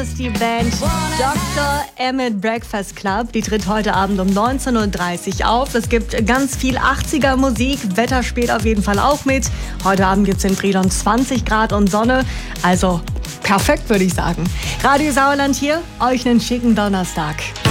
ist die Band Dr. Emmett Breakfast Club. Die tritt heute Abend um 19.30 Uhr auf. Es gibt ganz viel 80er Musik. Wetter spielt auf jeden Fall auch mit. Heute Abend gibt es in Brilon 20 Grad und Sonne. Also perfekt, würde ich sagen. Radio Sauerland hier. Euch einen schicken Donnerstag.